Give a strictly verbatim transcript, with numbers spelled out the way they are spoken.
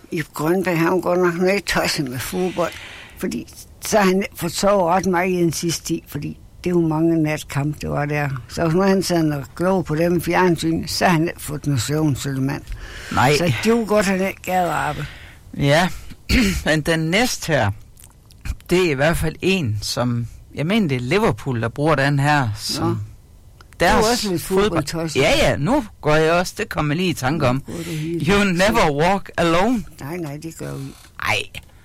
I Grønberg, han var godt nok noget tosset med fodbold. Fordi så har han fået sovet ret meget i den sidste tid, fordi det var mange natkamp, det var der. Så hvis man sad og glod på dem i fjernsyn, så har han ikke fået noget søvn, Søllemand. Nej. Så det var godt, at han ikke gad arbejde. Ja, men den næste her, det er i hvert fald en, som, jeg mener det er Liverpool, der bruger den her, som... Nå. Deres det var også lidt fodboldtosset. Ja, ja, nu går jeg også, det kommer lige i tanke om. You never walk alone. Nej, nej, det gør vi. Ej,